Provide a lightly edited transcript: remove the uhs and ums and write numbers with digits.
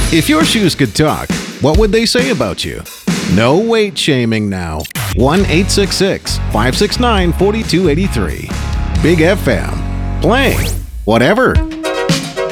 If your shoes could talk, what would they say about you? No weight shaming now. 1-866-569-4283. Big FM. Playing whatever.